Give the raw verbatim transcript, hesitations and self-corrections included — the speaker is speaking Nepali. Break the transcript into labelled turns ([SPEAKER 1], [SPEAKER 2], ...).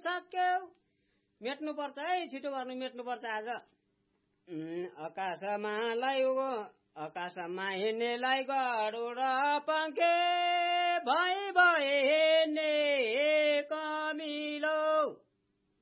[SPEAKER 1] सक्यौ मेट्नुपर्छ है छिटो गर्नु मेट्नुपर्छ आज आकाशमा लैगो आकाशमा हिँड्नेलाई गरुड पङ्खे भई भई